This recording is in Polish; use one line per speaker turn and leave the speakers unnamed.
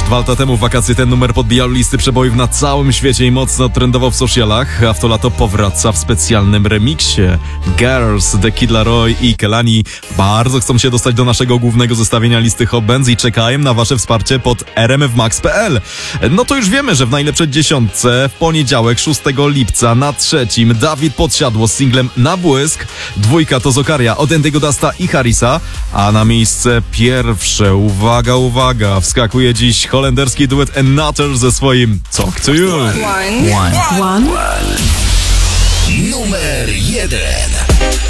2 lata temu w wakacje ten numer podbijał listy przebojów na całym świecie i mocno trendował w socialach, a w to lato powraca w specjalnym remiksie. Girls, The Kid Laroi i Kelani bardzo chcą się dostać do naszego głównego zestawienia listy Hot Bands i czekają na wasze wsparcie pod rmfmax.pl. No to już wiemy, że w najlepszej dziesiątce w poniedziałek 6 lipca na 3 Dawid Podsiadło z singlem Na Błysk, 2 to Zokaria od Andy'ego Dusta i Harrisa, a na miejsce pierwsze, uwaga, wskakuje dziś holenderski duet Another ze swoim Talk to You.
One.
Numer 1.